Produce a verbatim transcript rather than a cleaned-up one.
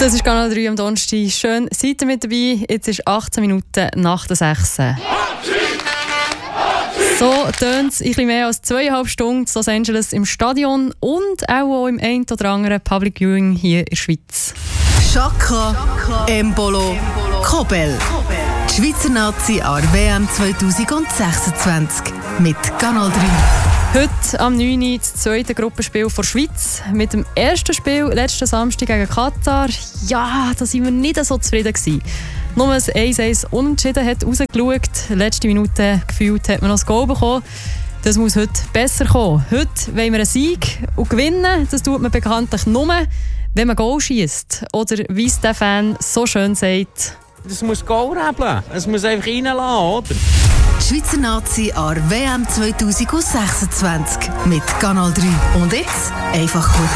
Das ist Kanal drei am Donnerstag. Schön, seid ihr mit dabei. Jetzt ist achtzehn Minuten nach der sechs. So tönt es ein bisschen mehr als zweieinhalb Stunden in Los Angeles im Stadion und auch, auch im ein oder anderen Public Viewing hier in der Schweiz. Chaka, Embolo, Kobel. Die Schweizer Nazi an der W M zwanzig sechsundzwanzig mit Kanal drei. Heute am neun Uhr das zweite Gruppenspiel der Schweiz. Mit dem ersten Spiel letzten Samstag gegen Katar. Ja, da waren wir nicht so zufrieden gewesen. Nur ein eins eins Unentschieden hat rausgeschaut. Letzte Minute gefühlt hat man noch das Goal bekommen. Das muss heute besser kommen. Heute wollen wir einen Sieg und gewinnen. Das tut man bekanntlich nur, wenn man Goal schiesst. Oder wie es der Fan so schön sagt. Das muss Goal rebeln. Es muss einfach reinlassen, oder? Die Schweizer Nazi an der W M zwanzig sechsundzwanzig mit Kanal drei. Und jetzt einfach gut.